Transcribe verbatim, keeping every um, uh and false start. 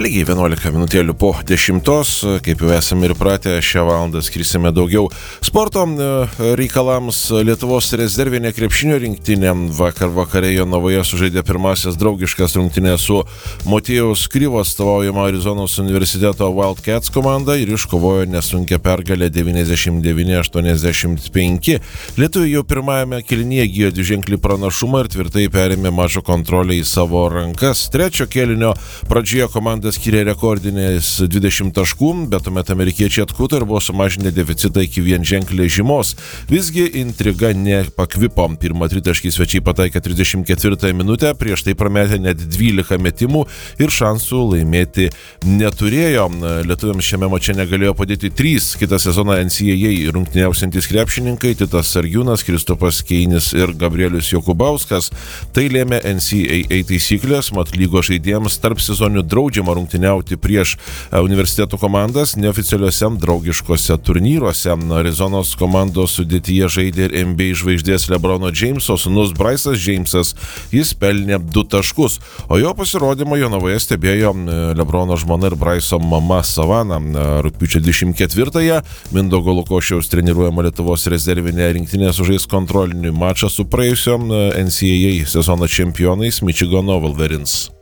Lygiai vienuolika minutėlių po dešimtos, kaip jau esame ir pratę, šią valandą skirsime daugiau sporto reikalams. Lietuvos rezervinė krepšinio rinktinė vakar vakare Jonavoje sužaidė pirmasis draugiškas rungtynės su Motiejaus Kryvo atstovaujama Arizonos universiteto Wildcats komanda ir iškovojo nesunkią pergalę devyniasdešimt devyni aštuoniasdešimt penki. Lietuviai jau pirmajame kėlinyje įgijo dviženklį pranašumą ir tvirtai perėmė mačo kontrolę į savo rankas. Trečio kėlinio pradžioje komanda skyrė rekordinės dvidešimt taškų, bet tuomet amerikiečiai atkuto ir buvo sumažinę deficitą iki vienženklės žymos. Visgi intriga nepakvipo. Pirmą tritaškį svečiai pataikė trisdešimt ketvirtąją minutę, prieš tai prametė net dvylika metimų ir šansų laimėti neturėjo. Lietuviams šiame mače negalėjo padėti trys kitą sezoną N C A A rungtyniausiantys krepšininkai Titas Sargiūnas, Kristupas Keinis ir Gabrielius Jokubauskas. Tai lėmė N C A A taisyklės, mat lygos žaidėjams tarp sezonių draudžiama rungtyniauti prieš universitetų komandas neoficialiuose draugiškose turnyruose. Arizonos komandos sudėtyje žaidė ir N B A žvaigždės LeBrono Jameso sūnus Bryce'as Jamesas, jis pelnė du taškus, o jo pasirodymą Jonavoje stebėjo LeBrono žmona ir Bryce'o mama Savana. Rugpjūčio dvidešimt ketvirtąją Mindaugo Lukošiaus treniruojama Lietuvos rezervinė rinktinė sužais kontrolinį mačą su praėjusio N C A A sezono čempionais Mičigano Wolverines.